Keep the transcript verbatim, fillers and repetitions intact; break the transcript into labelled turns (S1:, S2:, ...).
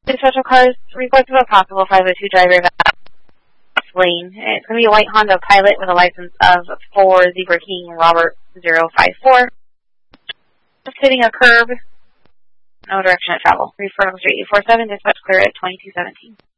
S1: Special cars request of a possible five oh two driver lane. It's going to be a white Honda Pilot with a license of four Zebra King Robert zero five four. Just hitting a curb. No direction of travel. Refer to Street eight four seven, dispatch clear at twenty-two seventeen.